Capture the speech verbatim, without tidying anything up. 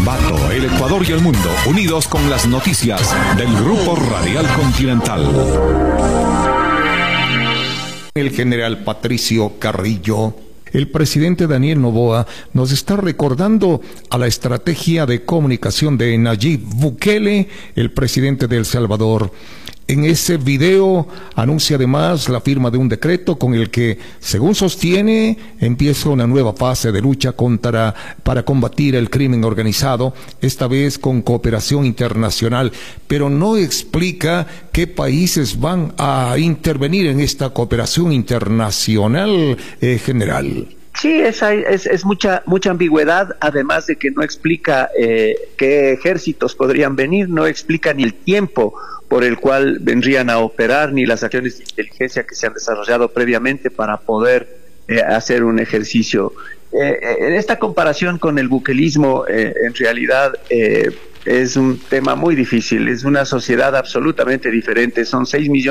Ambato, el Ecuador y el mundo, unidos con las noticias del Grupo Radial Continental. El general Patricio Carrillo. El presidente Daniel Noboa nos está recordando a la estrategia de comunicación de Nayib Bukele, el presidente de El Salvador. En ese video anuncia además la firma de un decreto con el que, según sostiene, empieza una nueva fase de lucha contra, para combatir el crimen organizado, esta vez con cooperación internacional, pero no explica qué países van a intervenir en esta cooperación internacional, eh, general. Sí, es, es, es mucha mucha ambigüedad, además de que no explica eh, qué ejércitos podrían venir, no explica ni el tiempo por el cual vendrían a operar, ni las acciones de inteligencia que se han desarrollado previamente para poder eh, hacer un ejercicio. Eh, en esta comparación con el buquelismo, eh, en realidad eh, es un tema muy difícil, es una sociedad absolutamente diferente, son seis millones